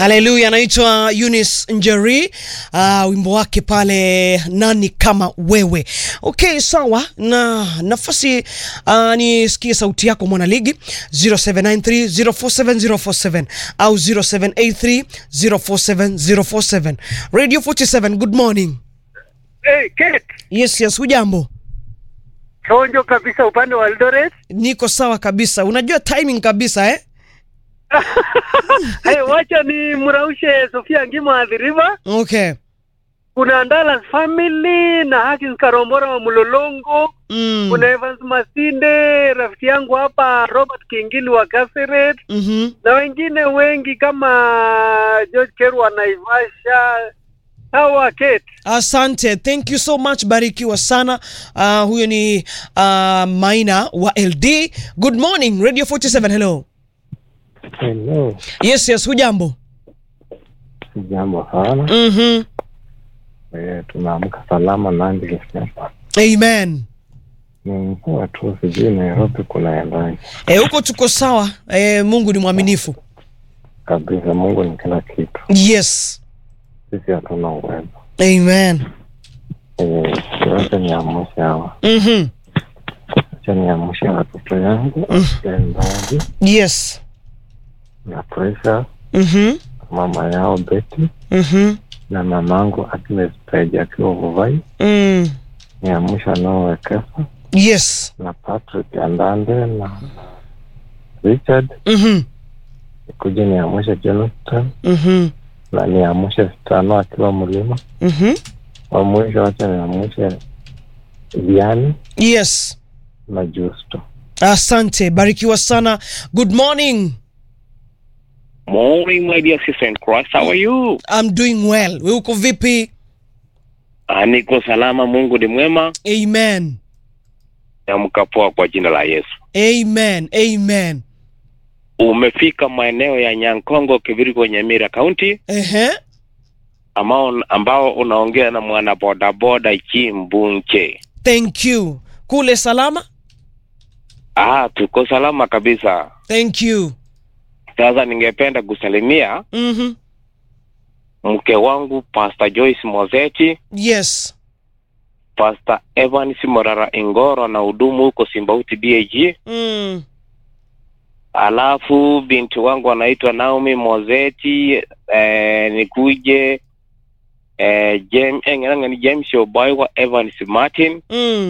Hallelujah, anaitwa Eunice Njeri, wimbo wake pale nani kama wewe. Okay, sawa, na nafasi nisikie sauti yako mwana ligi 0793047047 au 0783047047. Radio 47, good morning. Hey, Kate. Yes, hujambo? Chonjo kabisa upande wa Eldoret. Niko sawa kabisa. Unajua timing kabisa Hey, wacha ni mraushe Sofia Ngima adhiriva. Okay. Kuna Ndalas family na Hakins Karombora wa Mulolongo. Kuna Evans Masinde, rafiki yangu hapa Robert Kingili wa Kaseret. Na wengine wengi kama George Keru wa Naivasha. Hawa Kate. Asante, thank you so much, barikiwa sana. Huyo ni Maina wa LD. Good morning, Radio 47, hello. Hello. Yes, hujambo? Jambo sana. Tunaamka salama Nandi hapa. Amen. Kwa tu sijui Nairobi kunaendaje. Huko tuko sawa. Mungu ni mwaminifu. Kabisa, Mungu ni kila kitu. Yes. Sisi hatuna uwezo. Amen. Yote ni amusha hawa. Acha ni amusha watoto yangu. Yes. Na Pressure. Mama yao Betty. Na mamangu Agnes Page akiwa Uvai. Ni amusha nao Wekesa. Yes. Na Patrick Andande na Richard. Kuja ni amusha Jonathan. Na ni amusha Stano akiwa Mlima. Wa mwisho wacha ni amusha Viani. Yes. Na Justo. Asante, barikiwa sana. Good morning. Morning, my dear sister in Christ. How are you? I'm doing well. Wewe uko vipi? Niko salama, Mungu ni mwema. Amen. Naamka poa kwa jina la Yesu. Amen. Amen. Umefika maeneo ya Nyankongo, Kibirigo, Nyamira County. Ambao unaongea na mwana boda boda Chimbunche. Thank you. Kule salama? Tuko salama kabisa. Thank you. Sasa ningependa kusalimia mke wangu Pastor Joyce Mozeti. Yes. Pastor Evans Morara Ingoro na hudumu huko Simbauti BAG. Alafu binti wangu anaitwa Naomi Mozeti, nikuje James Oboy wa Evans Martin.